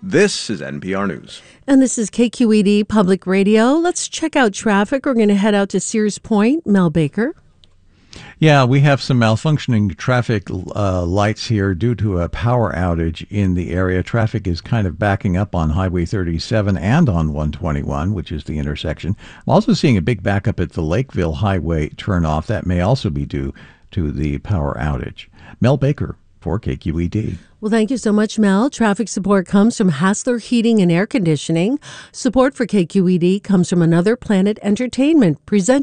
This is NPR News. And this is KQED Public Radio. Let's check out traffic. We're going to head out to Sears Point. Mel Baker. Yeah, we have some malfunctioning traffic lights here due to a power outage in the area. Traffic is kind of backing up on Highway 37 and on 121, which is the intersection. I'm also seeing a big backup at the Lakeville Highway turnoff. That may also be due to the power outage. Mel Baker for KQED. Well, thank you so much, Mel. Traffic support comes from Hassler Heating and Air Conditioning. Support for KQED comes from Another Planet Entertainment, presented